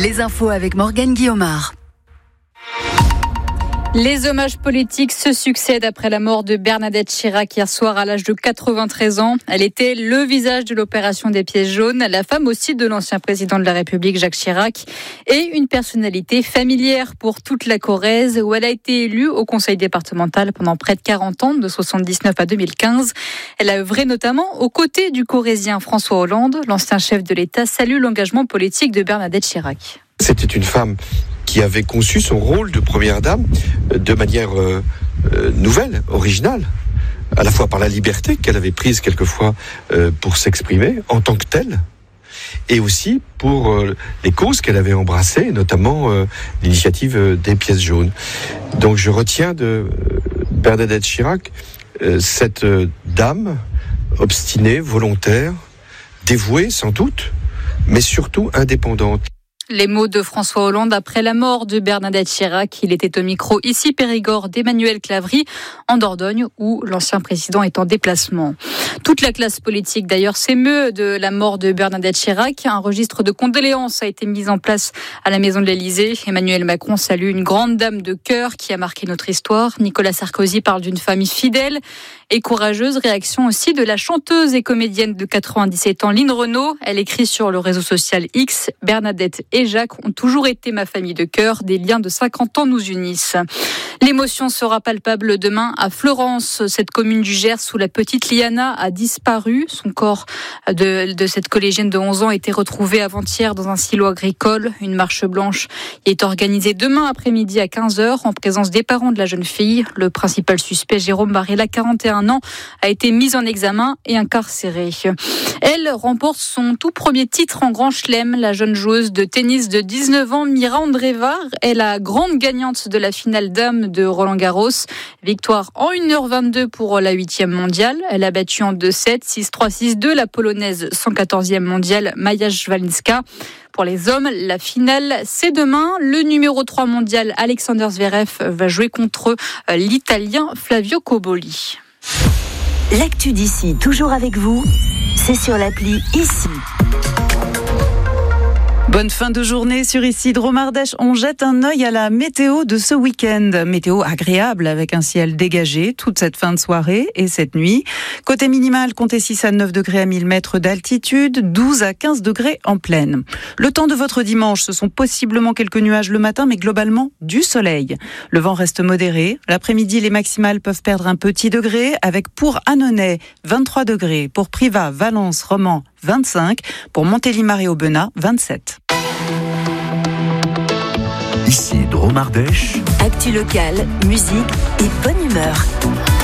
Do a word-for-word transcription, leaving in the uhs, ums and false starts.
Les infos avec Morgane Guillaumard. Les hommages politiques se succèdent après la mort de Bernadette Chirac hier soir à l'âge de quatre-vingt-treize ans. Elle était le visage de l'opération des pièces jaunes, la femme aussi de l'ancien président de la République Jacques Chirac et une personnalité familière pour toute la Corrèze où elle a été élue au conseil départemental pendant près de quarante ans, de soixante-dix-neuf à deux mille quinze. Elle a œuvré notamment aux côtés du Corrézien François Hollande. L'ancien chef de l'État salue l'engagement politique de Bernadette Chirac. C'était une femme qui avait conçu son rôle de première dame de manière euh, euh, nouvelle, originale, à la fois par la liberté qu'elle avait prise quelquefois euh, pour s'exprimer en tant que telle, et aussi pour euh, les causes qu'elle avait embrassées, notamment euh, l'initiative euh, des pièces jaunes. Donc je retiens de euh, Bernadette Chirac euh, cette euh, dame obstinée, volontaire, dévouée sans doute, mais surtout indépendante. Les mots de François Hollande après la mort de Bernadette Chirac. Il était au micro ici Périgord d'Emmanuel Clavry en Dordogne où l'ancien président est en déplacement. Toute la classe politique d'ailleurs s'émeut de la mort de Bernadette Chirac. Un registre de condoléances a été mis en place à la maison de l'Élysée. Emmanuel Macron salue une grande dame de cœur qui a marqué notre histoire. Nicolas Sarkozy parle d'une famille fidèle et courageuse. Réaction aussi de la chanteuse et comédienne de quatre-vingt-dix-sept ans, Line Renaud. Elle écrit sur le réseau social X, Bernadette et Jacques ont toujours été ma famille de cœur. Des liens de cinquante ans nous unissent. L'émotion sera palpable demain à Florence. Cette commune du Gers où la petite Liana a disparu. Son corps de, de cette collégienne de onze ans a été retrouvé avant-hier dans un silo agricole. Une marche blanche est organisée demain après-midi à quinze heures en présence des parents de la jeune fille. Le principal suspect, Jérôme Barilla, quarante et un ans, a été mis en examen et incarcéré. Elle remporte son tout premier titre en Grand Chelem. La jeune joueuse de tennis de dix-neuf ans, Mira Andreeva, est la grande gagnante de la finale dames de Roland-Garros. Victoire en une heure vingt-deux pour la huitième mondiale. Elle a battu en deux sept, six trois, six deux la polonaise cent quatorzième mondiale Maja Szwalinska. Pour les hommes, la finale, c'est demain. Le numéro trois mondial Alexander Zverev va jouer contre l'Italien Flavio Cobolli. L'actu d'ici, toujours avec vous, c'est sur l'appli Ici. Bonne fin de journée sur Ici Dromardèche. On jette un œil à la météo de ce week-end. Météo agréable avec un ciel dégagé toute cette fin de soirée et cette nuit. Côté minimal, comptez six à neuf degrés à mille mètres d'altitude, douze à quinze degrés en plaine. Le temps de votre dimanche, ce sont possiblement quelques nuages le matin, mais globalement du soleil. Le vent reste modéré. L'après-midi, les maximales peuvent perdre un petit degré avec pour Annonay vingt-trois degrés, pour Privas, Valence, Romans vingt-cinq, pour Montélimar et Aubenas vingt-sept. Ici Dromardèche. Actu locale, musique et bonne humeur.